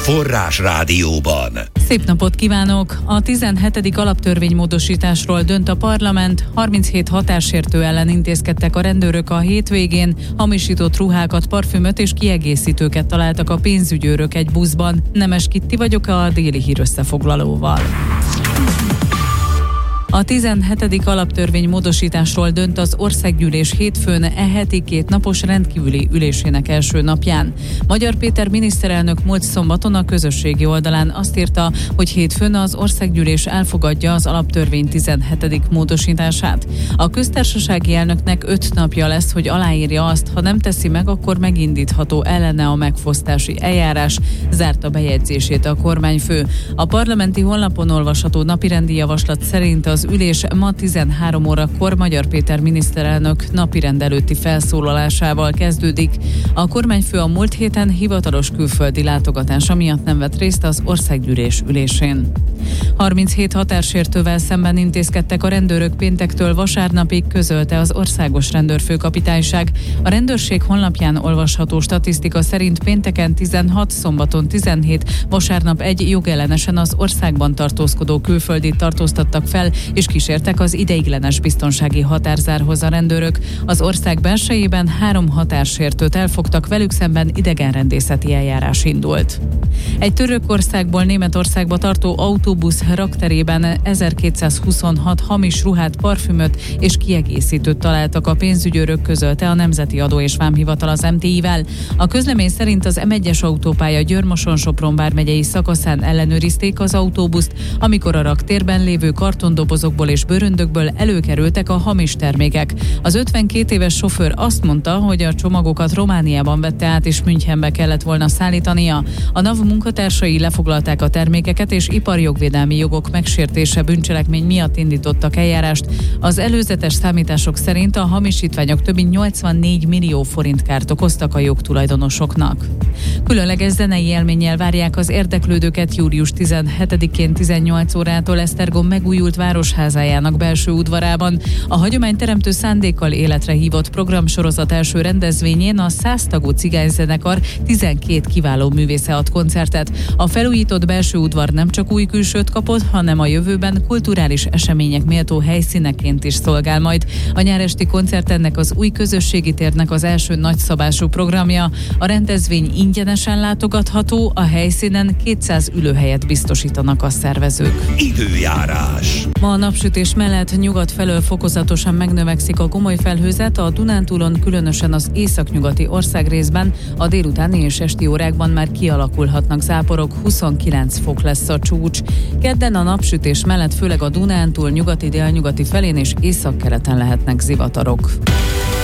Forrás Rádióban. Szép napot kívánok! A 17. alaptörvénymódosításról dönt a parlament, 37 hatássértő ellen intézkedtek a rendőrök a hétvégén, hamisított ruhákat, parfümöt és kiegészítőket találtak a pénzügyőrök egy buszban. Nemes Kitti vagyok a Déli Hír összefoglalóval. A 17. alaptörvény módosításról dönt az országgyűlés hétfőn heti 2 napos rendkívüli ülésének első napján. Magyar Péter miniszterelnök múlt szombaton a közösségi oldalán azt írta, hogy hétfőn az országgyűlés elfogadja az alaptörvény 17. módosítását. A köztársasági elnöknek 5 napja lesz, hogy aláírja azt, ha nem teszi meg, akkor megindítható ellene a megfosztási eljárás, zárta bejegyzését a kormányfő. A parlamenti honlapon olvasható napirendi javaslat szerint az ülés ma 13 órakor Magyar Péter miniszterelnök napirend előtti felszólalásával kezdődik. A kormányfő a múlt héten hivatalos külföldi látogatása miatt nem vett részt az országgyűlés ülésén. 37 határsértővel szemben intézkedtek a rendőrök péntektől vasárnapig, közölte az Országos Rendőrfőkapitányság. A rendőrség honlapján olvasható statisztika szerint pénteken 16, szombaton 17, vasárnap 1 jogellenesen az országban tartózkodó külföldit tartóztattak fel, és kísértek az ideiglenes biztonsági határzárhoz a rendőrök. Az ország belsejében 3 határsértőt elfogtak, velük szemben idegenrendészeti eljárás indult. Egy Törökországból Németországba tartó autóbusz rakterében 1226 hamis ruhát, parfümöt és kiegészítőt találtak a pénzügyőrök, közölte a Nemzeti Adó és Vámhivatal az MTI-vel. A közlemény szerint az M1-es autópálya Győr-Moson-Sopron vármegyei szakaszán ellenőrizték az autóbuszt, amikor a raktérben lévő kartondobozokból és bőröndökből előkerültek a hamis termékek. Az 52 éves sofőr azt mondta, hogy a csomagokat Romániában vette át és Münchenbe kellett volna szállítania. A NAV munkatársai lefoglalták a termékeket, és iparjogvédelmi jogok megsértése bűncselekmény miatt indítottak eljárást. Az előzetes számítások szerint a hamisítványok több mint 84 millió forint kárt okoztak a jogtulajdonosoknak. Különleges zenei élménnyel várják az érdeklődőket július 17-én 18 órától Esztergom megújult városházájának belső udvarában. A hagyományteremtő szándékkal életre hívott programsorozat első rendezvényén a 100 tagú cigányzenekar 12 kiváló művésze ad koncertet. A felújított belső udvar nem csak új külsőt kapott, hanem a jövőben kulturális események méltó helyszíneként is szolgál majd. A nyáresti koncert ennek az új közösségi térnek az első nagyszabású programja. A rendezvény ingyenesen látogatható, a helyszínen 200 ülőhelyet biztosítanak a szervezők. Időjárás. Ma a napsütés mellett nyugat felől fokozatosan megnövekszik a gomoly felhőzet, a Dunántúlon, különösen az északnyugati országrészben a délutáni és esti órákban már kialakulhatnak záporok, 29 fok lesz a csúcs. Kedden a napsütés mellett főleg a Dunántúl nyugati-délnyugati felén és északkeleten lehetnek zivatarok.